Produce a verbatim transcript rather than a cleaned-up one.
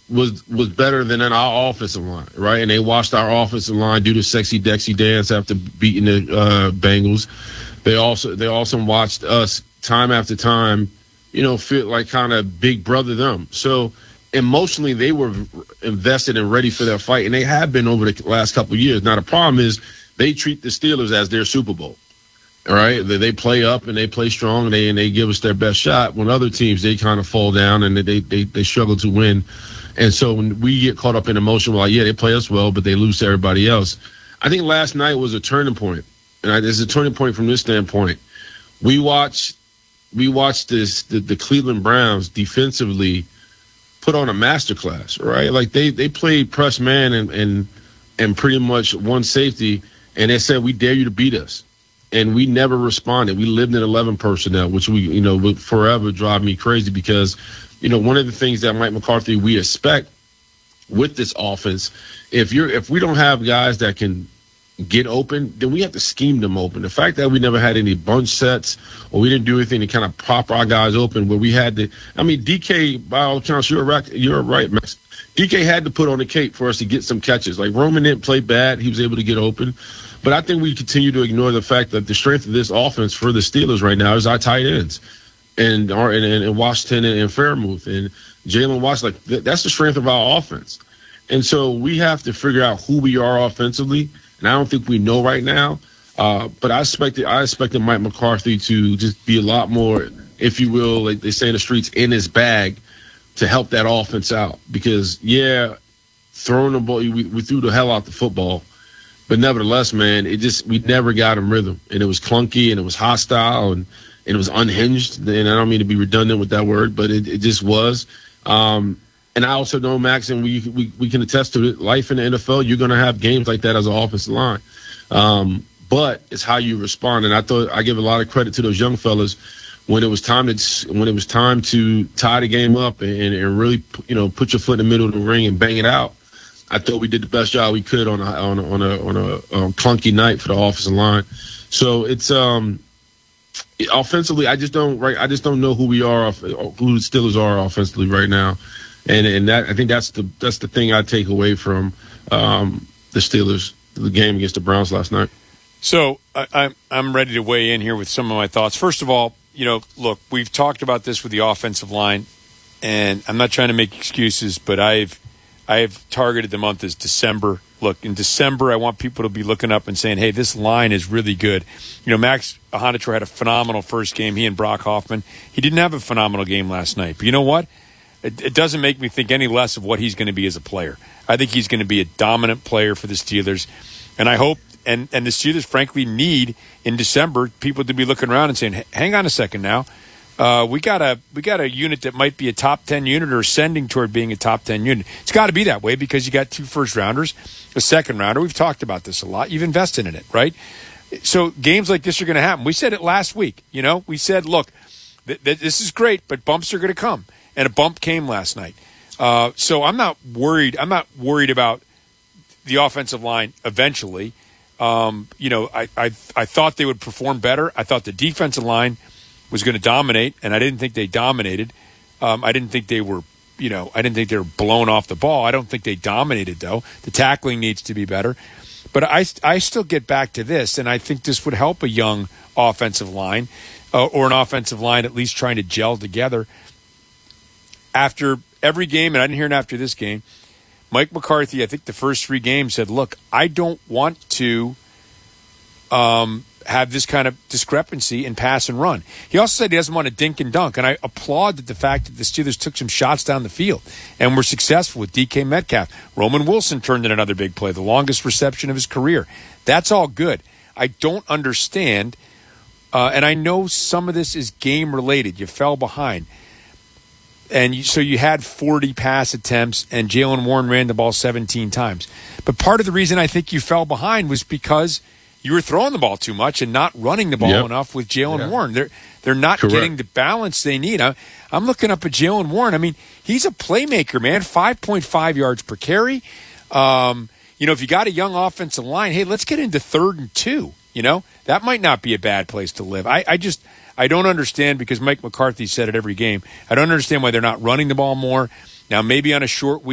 was was better than our offensive line, right? And they watched our offensive line do the sexy Dexy dance after beating the uh, Bengals. They also they also watched us time after time, you know, feel like kind of big brother them. So emotionally, they were invested and ready for their fight, and they have been over the last couple of years. Now the problem is they treat the Steelers as their Super Bowl. All right, they, they play up and they play strong and they and they give us their best shot. When other teams, they kind of fall down and they they they struggle to win. And so when we get caught up in emotion, we're like, yeah, they play us well, but they lose to everybody else. I think last night was a turning point, and I, there's a turning point from this standpoint. We watched we watched this the, the Cleveland Browns defensively put on a masterclass, right? Like they they played press man and and and pretty much one safety, and they said, we dare you to beat us. And we never responded. We lived in eleven personnel, which we, you know, would forever drive me crazy because, you know, one of the things that Mike McCarthy, we expect with this offense, if you're, if we don't have guys that can get open, then we have to scheme them open. The fact that we never had any bunch sets or we didn't do anything to kind of prop our guys open where we had to, I mean, D K, by all accounts, you're right, you're right, Max. D K had to put on the cape for us to get some catches. Like Roman didn't play bad. He was able to get open. But I think we continue to ignore the fact that the strength of this offense for the Steelers right now is our tight ends and our and, and Washington and, and Fairmouth and Jalen Watts. Like th- that's the strength of our offense. And so we have to figure out who we are offensively. And I don't think we know right now. Uh, but I expected I expected Mike McCarthy to just be a lot more, if you will, like they say in the streets, in his bag to help that offense out. Because, yeah, throwing the ball, we, we threw the hell out the football. But nevertheless, man, it just we never got him rhythm, and it was clunky, and it was hostile, and, and it was unhinged. And I don't mean to be redundant with that word, but it, it just was. Um, and I also know, Max, and we, we we can attest to it. Life in the N F L, you're going to have games like that as an offensive line, um, but it's how you respond. And I thought I give a lot of credit to those young fellas when it was time to when it was time to tie the game up and, and really, you know, put your foot in the middle of the ring and bang it out. I thought we did the best job we could on a on a on a, on a um, clunky night for the offensive line. So it's um, offensively, I just don't right. I just don't know who we are, who the Steelers are offensively right now, and and that I think that's the that's the thing I take away from um, the Steelers, the game against the Browns last night. So I, I'm I'm ready to weigh in here with some of my thoughts. First of all, you know, look, we've talked about this with the offensive line, and I'm not trying to make excuses, but I've. I have targeted the month as December. Look, in December, I want people to be looking up and saying, hey, this line is really good. You know, Max Honitro had a phenomenal first game, he and Brock Hoffman. He didn't have a phenomenal game last night. But you know what? It, it doesn't make me think any less of what he's going to be as a player. I think he's going to be a dominant player for the Steelers. And I hope, and, and the Steelers, frankly, need in December people to be looking around and saying, hang on a second now. Uh, we got a we got a unit that might be a top ten unit or ascending toward being a top ten unit. It's got to be that way because you got two first rounders, a second rounder. We've talked about this a lot. You've invested in it, right? So games like this are going to happen. We said it last week. You know, we said, look, th- th- this is great, but bumps are going to come, and a bump came last night. Uh, so I'm not worried. I'm not worried about the offensive line eventually. Um, you know, I, I I thought they would perform better. I thought the defensive line was going to dominate, and I didn't think they dominated. Um, I didn't think they were, you know, I didn't think they were blown off the ball. I don't think they dominated, though. The tackling needs to be better. But I, I still get back to this, and I think this would help a young offensive line uh, or an offensive line at least trying to gel together. After every game, and I didn't hear it after this game, Mike McCarthy, I think the first three games said, look, I don't want to um, – have this kind of discrepancy in pass and run. He also said he doesn't want to dink and dunk, and I applaud the fact that the Steelers took some shots down the field and were successful with D K Metcalf. Roman Wilson turned in another big play, the longest reception of his career. That's all good. I don't understand, uh, and I know some of this is game-related. You fell behind. And you, so you had forty pass attempts, and Jaylen Warren ran the ball seventeen times. But part of the reason I think you fell behind was because you were throwing the ball too much and not running the ball yep. enough with Jaylen yeah. Warren. They're they're not Correct. getting the balance they need. I, I'm looking up at Jaylen Warren. I mean, he's a playmaker, man. five point five yards per carry. Um, you know, if you got a young offensive line, hey, let's get into third and two. You know, that might not be a bad place to live. I, I just I don't understand because Mike McCarthy said it every game. I don't understand why they're not running the ball more. Now, maybe on a short week.